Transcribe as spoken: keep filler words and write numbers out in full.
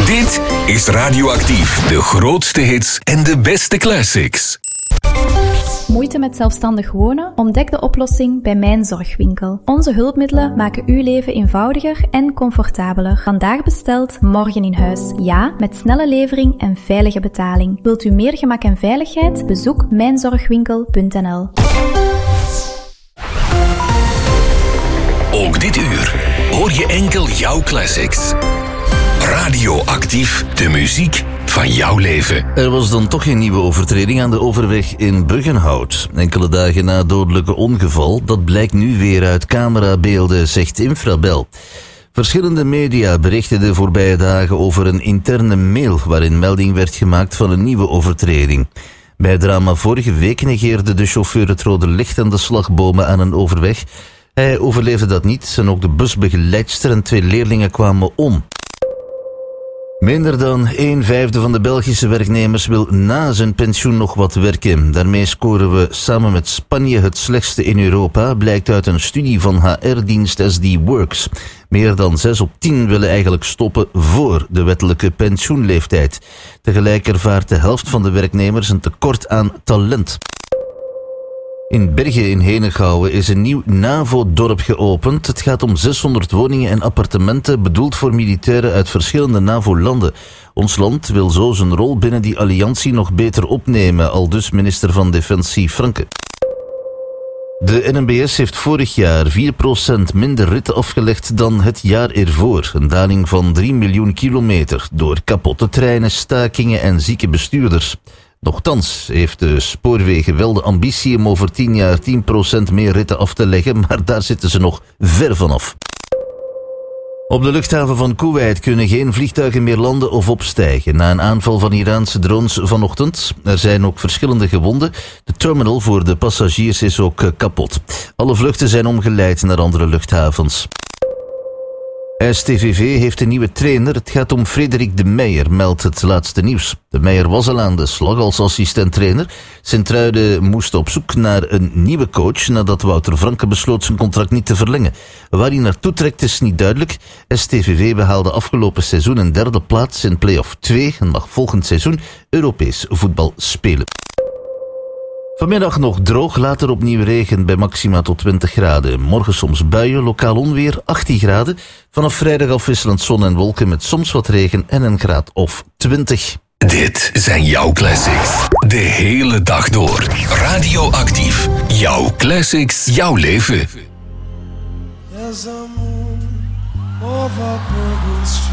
Dit is Radioactief. De grootste hits en de beste classics. Moeite met zelfstandig wonen? Ontdek de oplossing bij Mijn Zorgwinkel. Onze hulpmiddelen maken uw leven eenvoudiger en comfortabeler. Vandaag besteld, morgen in huis. Ja, met snelle levering en veilige betaling. Wilt u meer gemak en veiligheid? Bezoek mijn zorgwinkel punt n l. Ook dit uur hoor je enkel jouw classics. Radioactief, de muziek van jouw leven. Er was dan toch geen nieuwe overtreding aan de overweg in Buggenhout. Enkele dagen na het dodelijke ongeval, dat blijkt nu weer uit camerabeelden, zegt Infrabel. Verschillende media berichten de voorbije dagen over een interne mail waarin melding werd gemaakt van een nieuwe overtreding. Bij het drama vorige week negeerde de chauffeur het rode licht en de slagbomen aan een overweg. Hij overleefde dat niet en ook de busbegeleidster en twee leerlingen kwamen om. Minder dan een vijfde van de Belgische werknemers wil na zijn pensioen nog wat werken. Daarmee scoren we samen met Spanje het slechtste in Europa, blijkt uit een studie van H R-dienst S D Works. Meer dan zes op tien willen eigenlijk stoppen voor de wettelijke pensioenleeftijd. Tegelijk ervaart de helft van de werknemers een tekort aan talent. In Bergen in Henegouwen is een nieuw NAVO-dorp geopend. Het gaat om zeshonderd woningen en appartementen bedoeld voor militairen uit verschillende NAVO-landen. Ons land wil zo zijn rol binnen die alliantie nog beter opnemen, aldus minister van Defensie Franke. De N M B S heeft vorig jaar vier procent minder ritten afgelegd dan het jaar ervoor. Een daling van drie miljoen kilometer door kapotte treinen, stakingen en zieke bestuurders. Nochtans heeft de spoorwegen wel de ambitie om over tien jaar tien procent meer ritten af te leggen, maar daar zitten ze nog ver vanaf. Op de luchthaven van Kuwait kunnen geen vliegtuigen meer landen of opstijgen na een aanval van Iraanse drones vanochtend. Er zijn ook verschillende gewonden. De terminal voor de passagiers is ook kapot. Alle vluchten zijn omgeleid naar andere luchthavens. S T V V heeft een nieuwe trainer. Het gaat om Frederik de Meijer, meldt het laatste nieuws. De Meijer was al aan de slag als assistent-trainer. Sint-Truiden moest op zoek naar een nieuwe coach nadat Wouter Franke besloot zijn contract niet te verlengen. Waar hij naartoe trekt is niet duidelijk. S T V V behaalde afgelopen seizoen een derde plaats in play-off twee en mag volgend seizoen Europees voetbal spelen. Vanmiddag nog droog, later opnieuw regen bij maxima tot twintig graden. Morgen soms buien, lokaal onweer, achttien graden. Vanaf vrijdag afwisselend zon en wolken met soms wat regen en een graad of twintig. Dit zijn jouw classics. De hele dag door. Radioactief. Jouw classics, jouw leven. There's a moon over Purple Street.